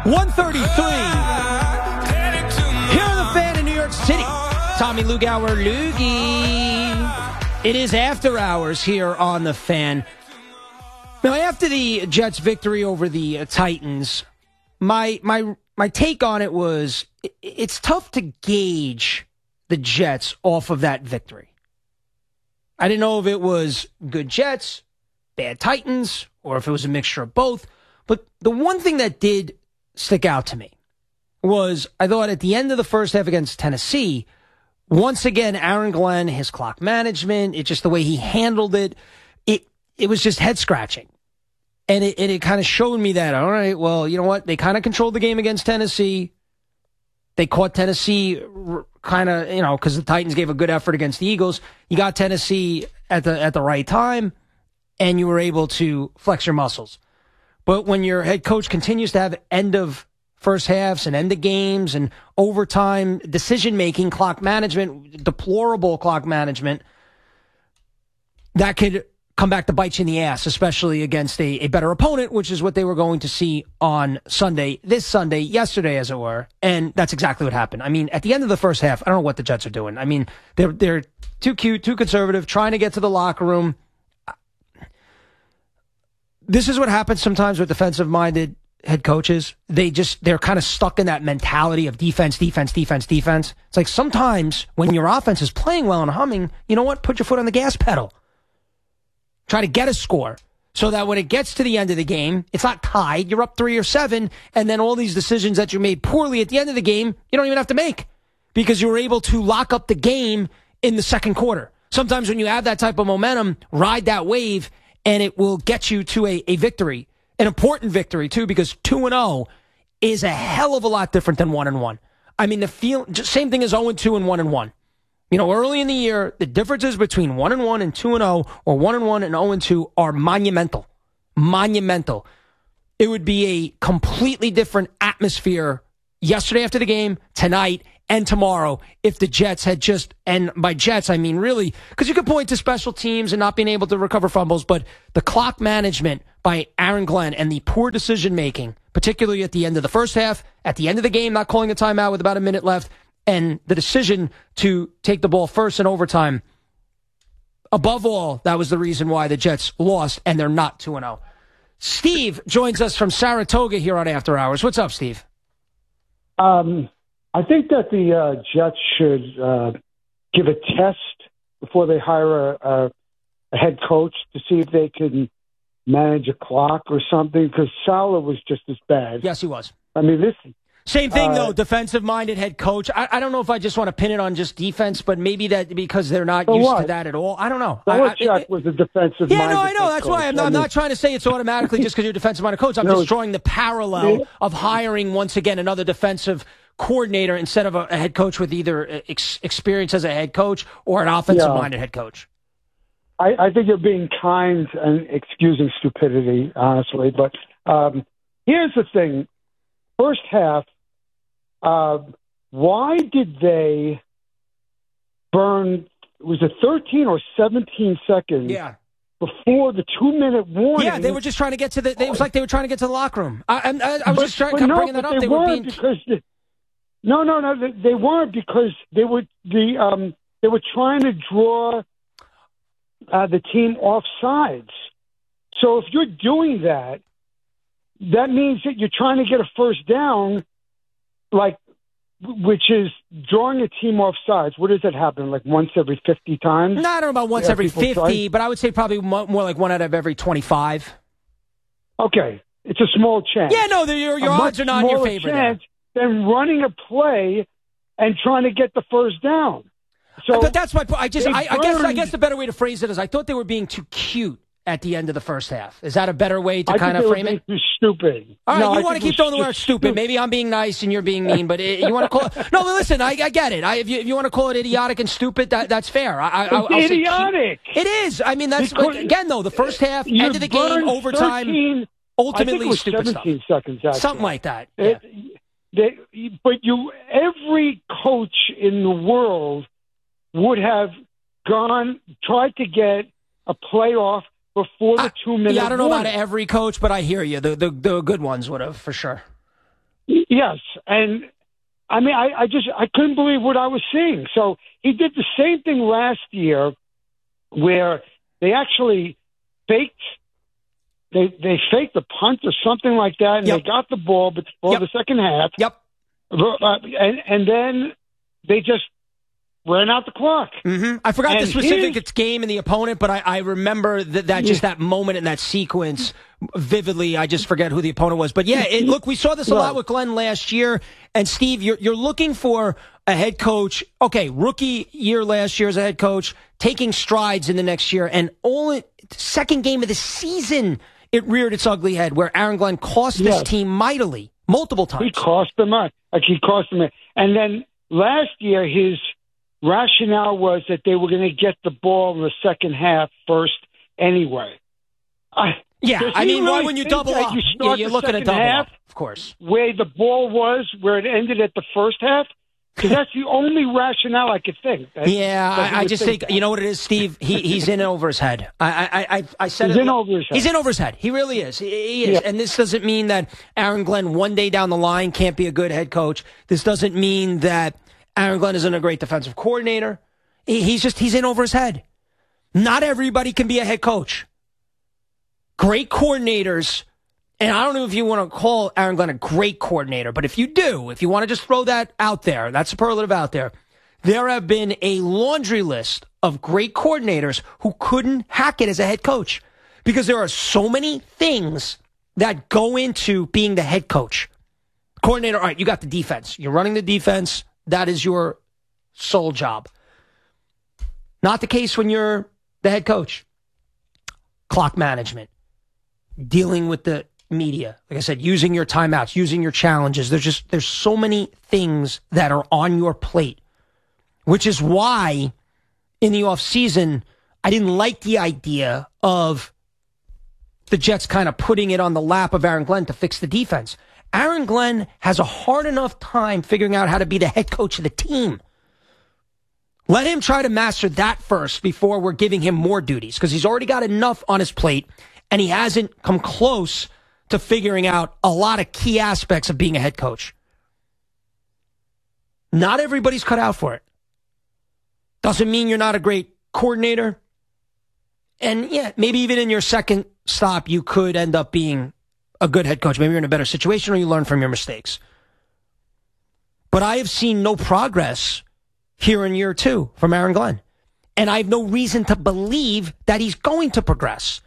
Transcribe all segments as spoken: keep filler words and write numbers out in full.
one thirty-three. Here on the Fan in New York City. Tommy Lugauer, Loogie. It is after hours here on the Fan. Now, after the Jets' victory over the uh, Titans, my my my take on it was it, it's tough to gauge the Jets off of that victory. I didn't know if it was good Jets, bad Titans, or if it was a mixture of both. But the one thing that did stick out to me was I thought at the end of the first half against Tennessee, once again, Aaron Glenn, his clock management, it just the way he handled it, it it was just head scratching. And it, it, it kind of showed me that, all right, well, you know what? They kind of controlled the game against Tennessee. They caught Tennessee kind of, you know, because the Titans gave a good effort against the Eagles. You got Tennessee at the at the right time, and you were able to flex your muscles. But when your head coach continues to have end of first halves and end of games and overtime decision-making, clock management, deplorable clock management, that could come back to bite you in the ass, especially against a, a better opponent, which is what they were going to see on Sunday, this Sunday, yesterday, as it were. And that's exactly what happened. I mean, at the end of the first half, I don't know what the Jets are doing. I mean, they're they're too cute, too conservative, trying to get to the locker room. This is what happens sometimes with defensive-minded head coaches. They just, they're kind of stuck in that mentality of defense, defense, defense, defense. It's like sometimes when your offense is playing well and humming, you know what? Put your foot on the gas pedal. Try to get a score so that when it gets to the end of the game, it's not tied. You're up three or seven, and then all these decisions that you made poorly at the end of the game, you don't even have to make because you were able to lock up the game in the second quarter. Sometimes when you have that type of momentum, ride that wave, and it will get you to a, a victory, an important victory, too, because two and oh is a hell of a lot different than one and one. I mean, the feel, just same thing as oh and two and one and one. You know, early in the year, the differences between one and one and two and oh, or one and one and oh and two, are monumental. Monumental. It would be a completely different atmosphere yesterday after the game, tonight, and tomorrow if the Jets had just, and by Jets, I mean really, because you could point to special teams and not being able to recover fumbles, but the clock management by Aaron Glenn and the poor decision-making, particularly at the end of the first half, at the end of the game, not calling a timeout with about a minute left, and the decision to take the ball first in overtime, above all, that was the reason why the Jets lost, and they're not two and oh. Steve joins us from Saratoga here on After Hours. What's up, Steve? Um, I think that the uh, Jets should uh, give a test before they hire a, a, a head coach to see if they can manage a clock or something, because Saleh was just as bad. Yes, he was. I mean, this... Same thing, uh, though, defensive-minded head coach. I, I don't know if I just want to pin it on just defense, but maybe that because they're not used what? to that at all. I don't know. Belichick was a defensive-minded Yeah, no, I know. That's coach. why I'm not, I'm not trying to say it's automatically just because you're a defensive-minded coach. I'm no, just drawing the parallel yeah. of hiring, once again, another defensive coordinator instead of a, a head coach with either ex- experience as a head coach or an offensive-minded yeah. head coach. I, I think you're being kind and excusing stupidity, honestly. But um, here's the thing. First half, Uh, why did they burn, was it thirteen or seventeen seconds yeah. before the two-minute warning? Yeah, they were just trying to get to the, it was like they were trying to get to the locker room. I, I, I was but, just trying, but kept no, bringing that but up. They, they weren't were being... because, they, no, no, no, they, they weren't because they were, the, um, they were trying to draw uh, the team off sides. So if you're doing that, that means that you're trying to get a first down, like, which is drawing a team off sides. What does that happen, like once every fifty times? No, I don't know about once yeah, every fifty, try? but I would say probably more, more like one out of every twenty-five. Okay, it's a small chance. Yeah, no, your, your a odds are not in your favor. Chance than running a play and trying to get the first down. So but that's my point. I just, I, I guess, I burned, guess the better way to phrase it is, I thought they were being too cute at the end of the first half. Is that a better way to I kind think of they frame were it? being too stupid. All right, no, you I want to think keep throwing the word stupid. stupid. Maybe I'm being nice and you're being mean, but it, you want to call it... No, but listen, I, I get it. I, if, you, if you want to call it idiotic and stupid, that, that's fair. I, I, it's I'll, I'll idiotic. Say, it is. I mean, that's... Like, again, though, the first half, end of the game, overtime, thirteen, ultimately I think it was stupid seventeen stuff. seconds, actually. Something like that. Yeah. It, they, but you, every coach in the world would have gone, tried to get a playoff before the two minute. Yeah, I don't know warning. about every coach, but I hear you. The the, the good ones would have for sure. Yes, and I mean, I, I just I couldn't believe what I was seeing. So he did the same thing last year, where they actually faked they they faked a punt or something like that, and yep. they got the ball before yep. the second half. Yep. Uh, and and then they just ran out the clock. Mm-hmm. I forgot and the specific game and the opponent, but I, I remember that, that just yeah. that moment and that sequence vividly. I just forget who the opponent was. But yeah, it, look, we saw this a lot with Glenn last year. And Steve, you're you're looking for a head coach. Okay, rookie year last year as a head coach, taking strides in the next year, and only second game of the season it reared its ugly head, where Aaron Glenn cost yes. this team mightily multiple times. He cost them, like he cost them, and then last year his rationale was that they were going to get the ball in the second half first anyway. I, yeah, I mean, really why when you double up? You yeah, you're looking at double half up, of course. Where the ball was, where it ended at the first half? Because that's the only rationale I could think. That, yeah, that I, I just think, think you know what it is, Steve? He He's in over his head. I I, I, I said He's it. in over his head. He's in over his head. He really is. He, he is. Yeah. And this doesn't mean that Aaron Glenn one day down the line can't be a good head coach. This doesn't mean that Aaron Glenn isn't a great defensive coordinator. He's just, he's in over his head. Not everybody can be a head coach. Great coordinators, and I don't know if you want to call Aaron Glenn a great coordinator, but if you do, if you want to just throw that out there, that superlative out there, there have been a laundry list of great coordinators who couldn't hack it as a head coach because there are so many things that go into being the head coach. Coordinator, all right, you got the defense. You're running the defense. That is your sole job. Not the case when you're the head coach. Clock management, dealing with the media, like I said, using your timeouts, using your challenges. There's just, there's so many things that are on your plate, which is why in the offseason, I didn't like the idea of the Jets kind of putting it on the lap of Aaron Glenn to fix the defense. Aaron Glenn has a hard enough time figuring out how to be the head coach of the team. Let him try to master that first before we're giving him more duties, because he's already got enough on his plate, and he hasn't come close to figuring out a lot of key aspects of being a head coach. Not everybody's cut out for it. Doesn't mean you're not a great coordinator. And yeah, maybe even in your second stop, you could end up being a good head coach. Maybe you're in a better situation or you learn from your mistakes. But I have seen no progress here in year two from Aaron Glenn. And I have no reason to believe that he's going to progress.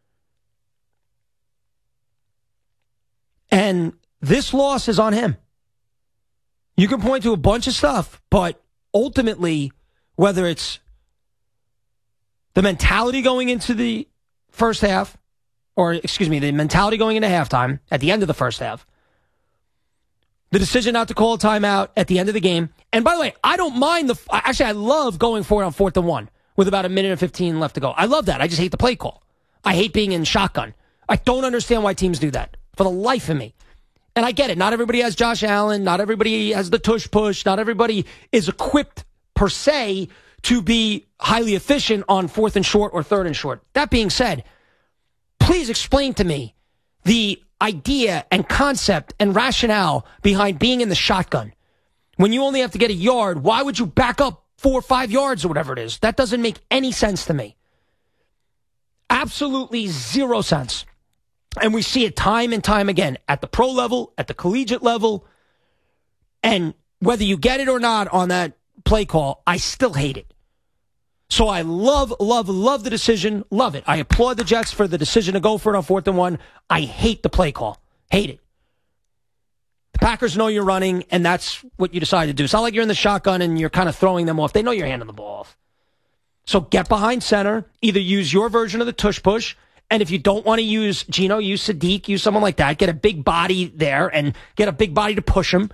And this loss is on him. You can point to a bunch of stuff, but ultimately, whether it's the mentality going into the first half, or excuse me, the mentality going into halftime at the end of the first half, the decision not to call a timeout at the end of the game. And by the way, I don't mind the, actually, I love going for it on fourth and one with about a minute and fifteen left to go. I love that. I just hate the play call. I hate being in shotgun. I don't understand why teams do that for the life of me. And I get it. Not everybody has Josh Allen. Not everybody has the tush push. Not everybody is equipped per se to be highly efficient on fourth and short or third and short. That being said, please explain to me the idea and concept and rationale behind being in the shotgun. When you only have to get a yard, why would you back up four or five yards or whatever it is? That doesn't make any sense to me. Absolutely zero sense. And we see it time and time again at the pro level, at the collegiate level. And whether you get it or not on that play call, I still hate it. So I love, love, love the decision. Love it. I applaud the Jets for the decision to go for it on fourth and one. I hate the play call. Hate it. The Packers know you're running, and that's what you decide to do. It's not like you're in the shotgun and you're kind of throwing them off. They know you're handing the ball off. So get behind center. Either use your version of the tush push, and if you don't want to use Geno, use Sadiq, use someone like that. Get a big body there and get a big body to push him.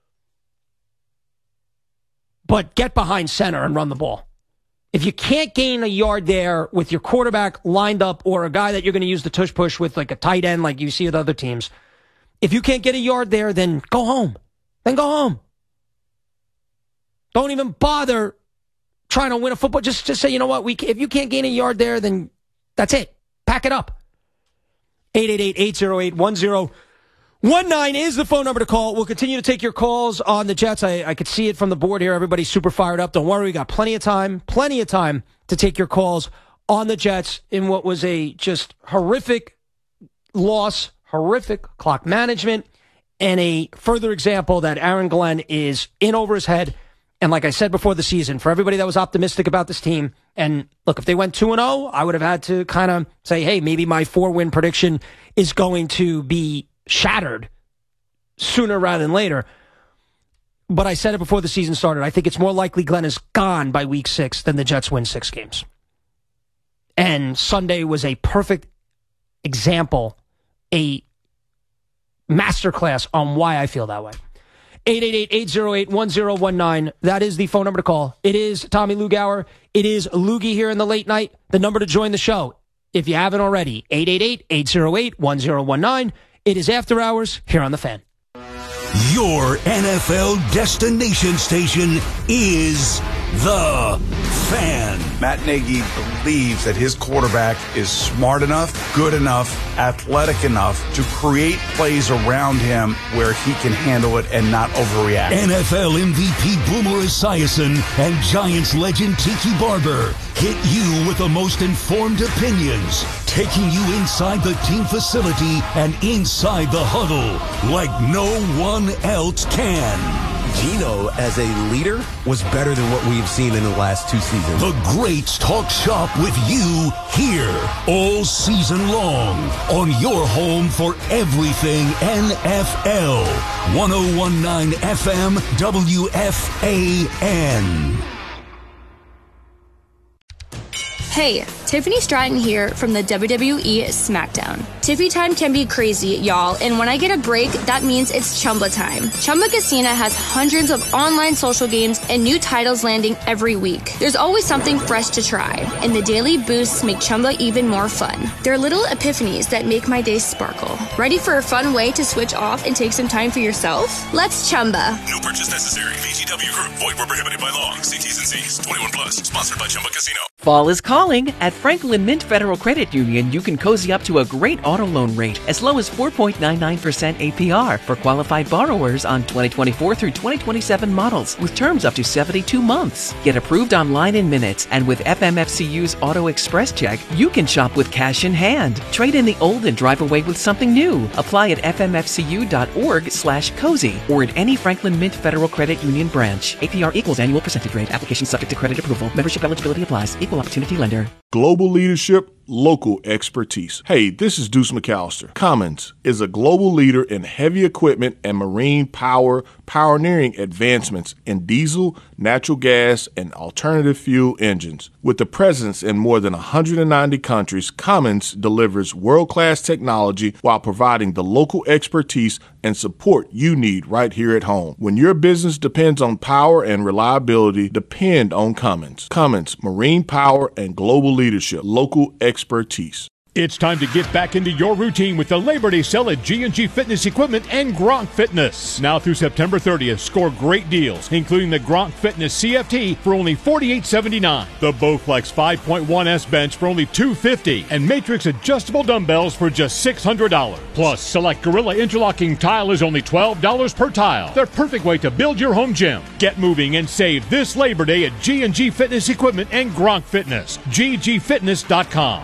But get behind center and run the ball. If you can't gain a yard there with your quarterback lined up or a guy that you're going to use the tush push with, like a tight end like you see with other teams, if you can't get a yard there, then go home. Then go home. Don't even bother trying to win a football. Just, just say, you know what? We if you can't gain a yard there, then that's it. Pack it up. eight eight eight, eight oh eight, one oh one nine is the phone number to call. We'll continue to take your calls on the Jets. I, I could see it from the board here. Everybody's super fired up. Don't worry. We got plenty of time, plenty of time to take your calls on the Jets in what was a just horrific loss, horrific clock management, and a further example that Aaron Glenn is in over his head. And like I said before the season, for everybody that was optimistic about this team, and look, if they went two and oh, I would have had to kind of say, hey, maybe my four-win prediction is going to be shattered sooner rather than later. But I said it before the season started. I think it's more likely Glenn is gone by week six than the Jets win six games. And Sunday was a perfect example, a masterclass on why I feel that way. eight eight eight, eight oh eight, one oh one nine. That is the phone number to call. It is Tommy Lugauer. It is Loogie here in the late night. The number to join the show, if you haven't already, eight eight eight, eight oh eight, one oh one nine. It is After Hours here on The Fan. Your N F L destination station is The Fan. Matt Nagy believes that his quarterback is smart enough, good enough, athletic enough to create plays around him where he can handle it and not overreact. N F L M V P Boomer Esiason and Giants legend Tiki Barber hit you with the most informed opinions, taking you inside the team facility and inside the huddle like no one else can. Geno, as a leader, was better than what we've seen in the last two seasons. The Greats talk shop with you here all season long on your home for everything N F L. ten nineteen F M W F A N. Hey, Tiffany Stratton here from the W W E SmackDown. Tiffy time can be crazy, y'all, and when I get a break, that means it's Chumba time. Chumba Casino has hundreds of online social games and new titles landing every week. There's always something fresh to try, and the daily boosts make Chumba even more fun. They're little epiphanies that make my day sparkle. Ready for a fun way to switch off and take some time for yourself? Let's Chumba. No purchase necessary. V G W Group. Void where prohibited by law. See T's and C's. twenty-one plus. Sponsored by Chumba Casino. Fall is calling. At Franklin Mint Federal Credit Union, you can cozy up to a great auto loan rate as low as four point nine nine percent A P R for qualified borrowers on twenty twenty-four through twenty twenty-seven models with terms up to seventy-two months. Get approved online in minutes, and with F M F C U's Auto Express Check, you can shop with cash in hand. Trade in the old and drive away with something new. Apply at f m f c u dot org slash cozy or at any Franklin Mint Federal Credit Union branch. A P R equals annual percentage rate. Application subject to credit approval. Membership eligibility applies. Equal opportunity lender. Global leadership, local expertise. Hey, this is Deuce McAllister. Cummins is a global leader in heavy equipment and marine power, pioneering advancements in diesel, natural gas, and alternative fuel engines. With the presence in more than one hundred ninety countries, Cummins delivers world-class technology while providing the local expertise and support you need right here at home. When your business depends on power and reliability, depend on Cummins. Cummins, marine power and global leadership, local expertise. It's time to get back into your routine with the Labor Day sale at G and G Fitness Equipment and Gronk Fitness. Now through September thirtieth, score great deals, including the Gronk Fitness C F T for only forty-eight seventy-nine, the Bowflex five point one S bench for only two fifty, and Matrix adjustable dumbbells for just six hundred dollars. Plus, select Gorilla interlocking tile is only twelve dollars per tile. The perfect way to build your home gym. Get moving and save this Labor Day at G and G Fitness Equipment and Gronk Fitness. G G fitness dot com.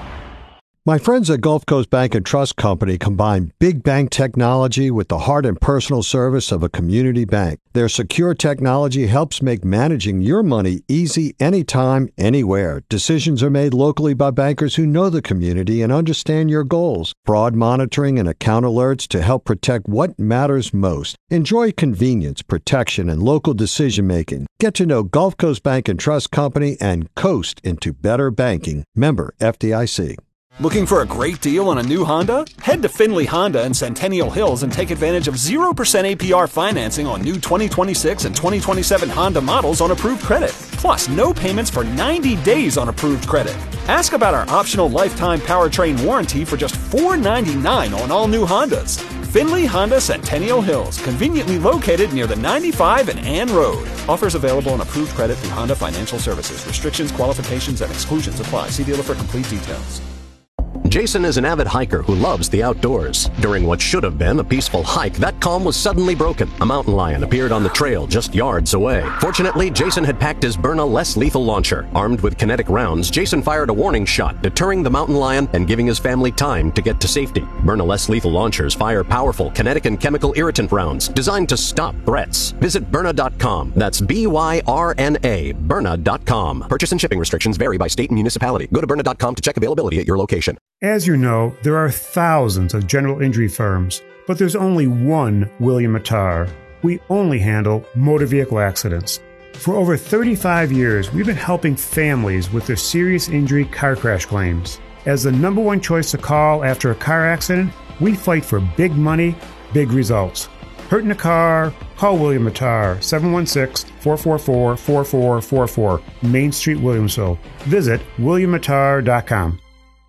My friends at Gulf Coast Bank and Trust Company combine big bank technology with the heart and personal service of a community bank. Their secure technology helps make managing your money easy anytime, anywhere. Decisions are made locally by bankers who know the community and understand your goals. Fraud monitoring and account alerts to help protect what matters most. Enjoy convenience, protection, and local decision-making. Get to know Gulf Coast Bank and Trust Company and coast into better banking. Member F D I C. Looking for a great deal on a new Honda? Head to Findlay Honda in Centennial Hills and take advantage of zero percent A P R financing on new twenty twenty-six and twenty twenty-seven Honda models on approved credit. Plus, no payments for ninety days on approved credit. Ask about our optional lifetime powertrain warranty for just four ninety-nine on all new Hondas. Findlay Honda Centennial Hills, conveniently located near the ninety-five and Ann Road. Offers available on approved credit through Honda Financial Services. Restrictions, qualifications, and exclusions apply. See dealer for complete details. Jason is an avid hiker who loves the outdoors. During what should have been a peaceful hike, that calm was suddenly broken. A mountain lion appeared on the trail just yards away. Fortunately, Jason had packed his Byrna less lethal launcher. Armed with kinetic rounds, Jason fired a warning shot, deterring the mountain lion and giving his family time to get to safety. Byrna less lethal launchers fire powerful kinetic and chemical irritant rounds designed to stop threats. Visit Byrna dot com. That's B Y R N A, Byrna dot com. Purchase and shipping restrictions vary by state and municipality. Go to Byrna dot com to check availability at your location. As you know, there are thousands of general injury firms, but there's only one William Mattar. We only handle motor vehicle accidents. For over thirty-five years, we've been helping families with their serious injury car crash claims. As the number one choice to call after a car accident, we fight for big money, big results. Hurt in a car? Call William Mattar, seven one six, four four four, four four four four, Main Street, Williamsville. Visit William Mattar dot com.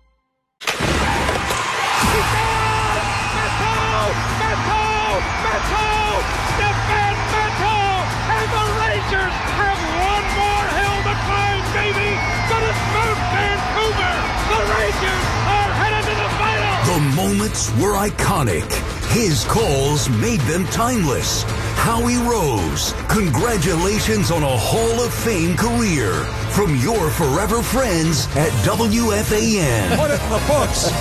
The moments were iconic. His calls made them timeless. Howie Rose, congratulations on a Hall of Fame career. From your forever friends at W F A N. Put it in the books.